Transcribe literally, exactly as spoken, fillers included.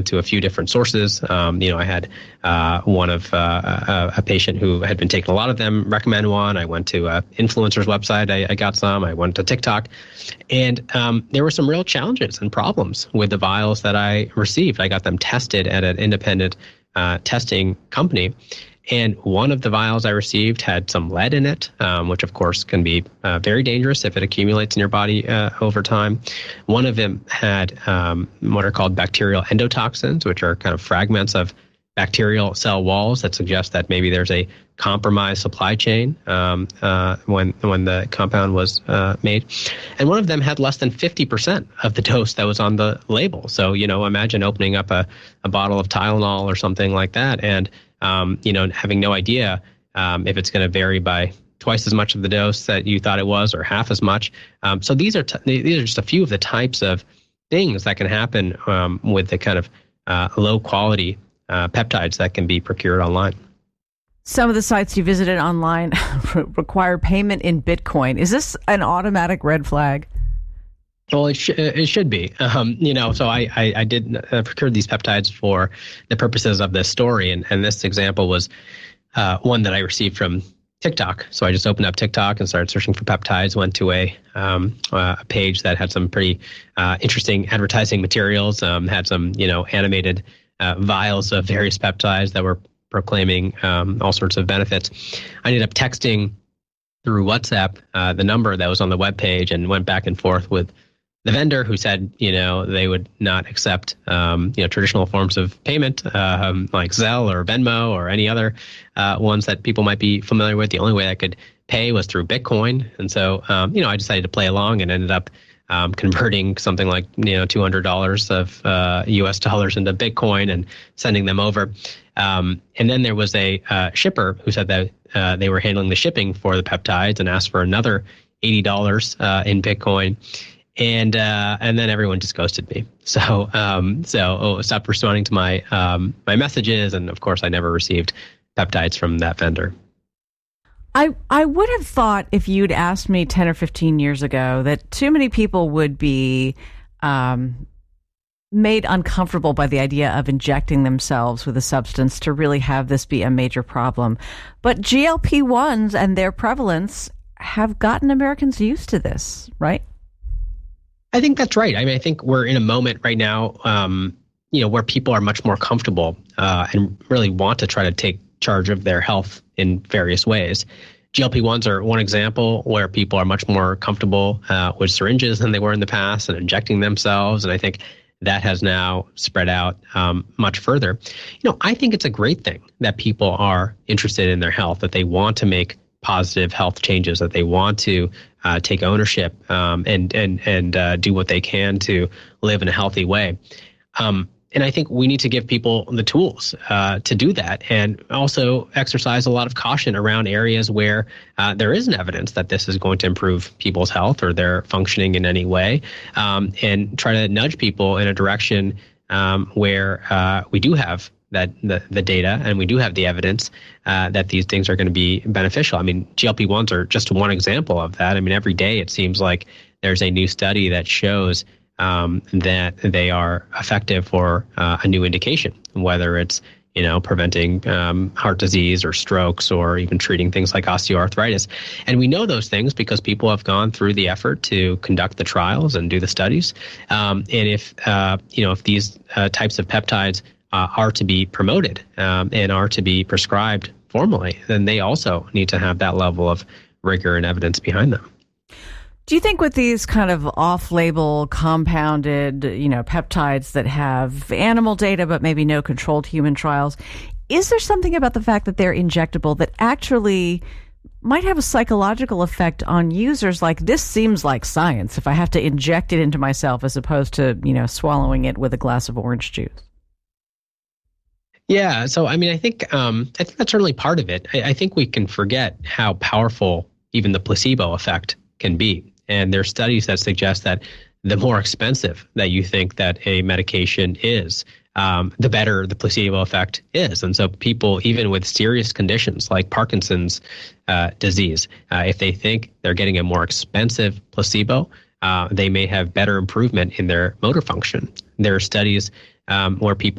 to a few different sources. Um, you know, I had uh, one of uh, a, a patient who had been taking a lot of them recommend one. I went to an influencer's website. I, I got some. I went to TikTok. And um, there were some real challenges and problems with the vials that I received. I got them tested at an independent uh, testing company. And one of the vials I received had some lead in it, um, which of course can be uh, very dangerous if it accumulates in your body uh, over time. One of them had um, what are called bacterial endotoxins, which are kind of fragments of bacterial cell walls that suggest that maybe there's a compromised supply chain um, uh, when when the compound was uh, made. And one of them had less than fifty percent of the dose that was on the label. So, you know, imagine opening up a, a bottle of Tylenol or something like that and Um, you know, having no idea um, if it's going to vary by twice as much of the dose that you thought it was, or half as much. Um, so these are t- these are just a few of the types of things that can happen um, with the kind of uh, low quality uh, peptides that can be procured online. Some of the sites you visited online require payment in Bitcoin. Is this an automatic red flag? Well, it, sh- it should be. Um, you know, so I, I, I did uh, procure these peptides for the purposes of this story. And, and this example was uh, one that I received from TikTok. So I just opened up TikTok and started searching for peptides, went to a, um, uh, a page that had some pretty uh, interesting advertising materials, um, had some, you know, animated uh, vials of various peptides that were proclaiming um, all sorts of benefits. I ended up texting through WhatsApp uh, the number that was on the webpage and went back and forth with the vendor, who said, you know, they would not accept, um, you know, traditional forms of payment uh, um, like Zelle or Venmo or any other uh, ones that people might be familiar with. The only way I could pay was through Bitcoin. And so, um, you know, I decided to play along and ended up um, converting something like, you know, two hundred dollars of uh, U S dollars into Bitcoin and sending them over. Um, and then there was a uh, shipper who said that uh, they were handling the shipping for the peptides and asked for another eighty dollars uh, in Bitcoin. And uh, and then everyone just ghosted me. So um, so oh, stopped responding to my um, my messages, and of course I never received peptides from that vendor. I I would have thought if you'd asked me ten or fifteen years ago that too many people would be um, made uncomfortable by the idea of injecting themselves with a substance to really have this be a major problem. But G L P ones and their prevalence have gotten Americans used to this, right? I think that's right. I mean, I think we're in a moment right now, um, you know, where people are much more comfortable uh, and really want to try to take charge of their health in various ways. G L P ones are one example where people are much more comfortable uh, with syringes than they were in the past and injecting themselves. And I think that has now spread out um, much further. You know, I think it's a great thing that people are interested in their health, that they want to make positive health changes, that they want to uh, take ownership um, and and and uh, do what they can to live in a healthy way. Um, and I think we need to give people the tools uh, to do that, and also exercise a lot of caution around areas where uh, there isn't evidence that this is going to improve people's health or their functioning in any way, um, and try to nudge people in a direction um, where uh, we do have that the, the data and we do have the evidence uh, that these things are going to be beneficial. I mean, G L P ones are just one example of that. I mean, every day it seems like there's a new study that shows um, that they are effective for uh, a new indication, whether it's, you know, preventing um, heart disease or strokes or even treating things like osteoarthritis. And we know those things because people have gone through the effort to conduct the trials and do the studies. Um, and if, uh, you know, if these uh, types of peptides Uh, are to be promoted um, and are to be prescribed formally, then they also need to have that level of rigor and evidence behind them. Do you think with these kind of off-label compounded, you know, peptides that have animal data but maybe no controlled human trials, is there something about the fact that they're injectable that actually might have a psychological effect on users? Like, this seems like science if I have to inject it into myself as opposed to, you know, swallowing it with a glass of orange juice. Yeah, so I mean, I think um, I think that's certainly part of it. I, I think we can forget how powerful even the placebo effect can be. And there are studies that suggest that the more expensive that you think that a medication is, um, the better the placebo effect is. And so people, even with serious conditions like Parkinson's uh, disease, uh, if they think they're getting a more expensive placebo, uh, they may have better improvement in their motor function. There are studies um, where people